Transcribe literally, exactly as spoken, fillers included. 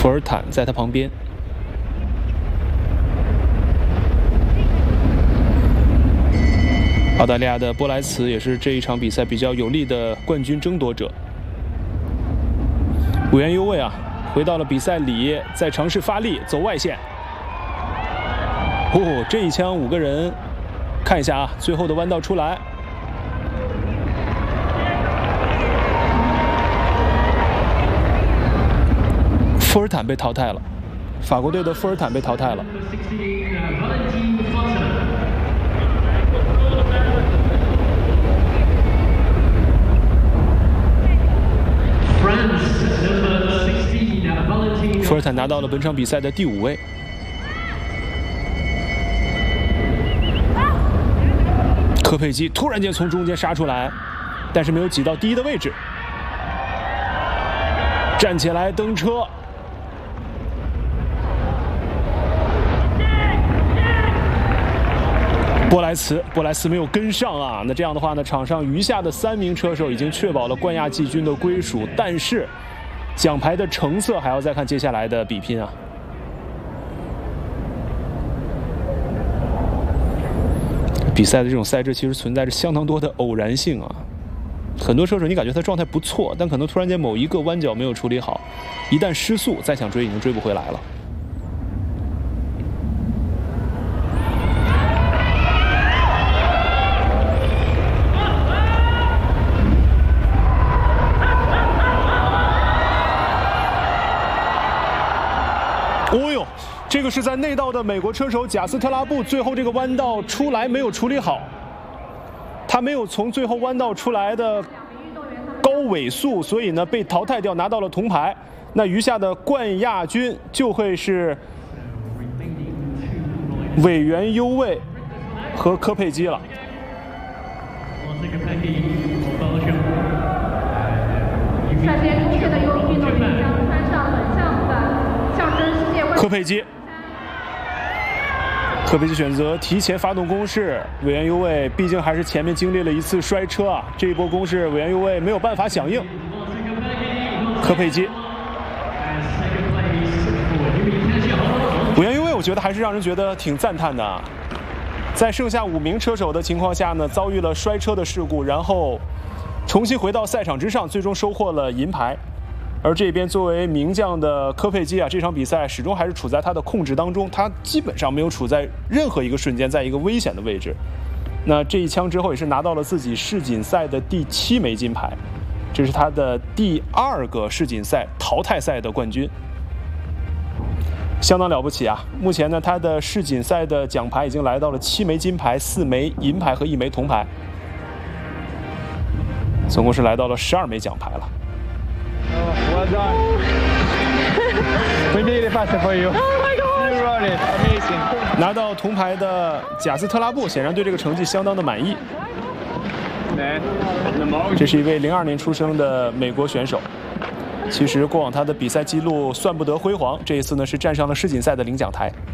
福尔坦在他旁边。澳大利亚的波莱茨也是这一场比赛比较有力的冠军争夺者。五原优卫啊，回到了比赛里，再尝试发力走外线。哦，这一枪五个人，看一下啊，最后的弯道出来。福尔坦被淘汰了，法国队的福尔坦被淘汰了。福尔坦拿到了本场比赛的第五位。科佩基突然间从中间杀出来，但是没有挤到第一的位置。站起来蹬车。波莱茨，波莱茨没有跟上啊。那这样的话呢，场上余下的三名车手已经确保了冠亚季军的归属，但是奖牌的成色还要再看接下来的比拼啊。比赛的这种赛制其实存在着相当多的偶然性啊。很多车手你感觉他状态不错，但可能突然间某一个弯角没有处理好，一旦失速，再想追已经追不回来了。哦呦，这个是在内道的美国车手贾斯特拉布，最后这个弯道出来没有处理好，他没有从最后弯道出来的高尾速，所以呢被淘汰掉，拿到了铜牌。那余下的冠亚军就会是尾原优卫和科佩基了。 率先出现的优异运动员将穿上本项的象征世界。 科佩基，科佩基选择提前发动攻势，尾原优卫毕竟还是前面经历了一次摔车啊，这一波攻势尾原优卫没有办法响应。科佩基，尾原优卫，我觉得还是让人觉得挺赞叹的啊。在剩下五名车手的情况下呢，遭遇了摔车的事故，然后重新回到赛场之上，最终收获了银牌。而这边作为名将的科佩基啊，这场比赛始终还是处在他的控制当中，他基本上没有处在任何一个瞬间在一个危险的位置。那这一枪之后也是拿到了自己世锦赛的第七枚金牌，这是他的第二个世锦赛淘汰赛的冠军，相当了不起啊！目前呢，他的世锦赛的奖牌已经来到了七枚金牌、四枚银牌和一枚铜牌，总共是来到了十二枚奖牌了。 Well done. We did it faster for you. Oh my God! You run it. Amazing. 拿到铜牌的贾斯特拉布显然对这个成绩相当的满意。这是一位零二年出生的美国选手。其实过往他的比赛记录算不得辉煌，这一次呢是站上了世锦赛的领奖台。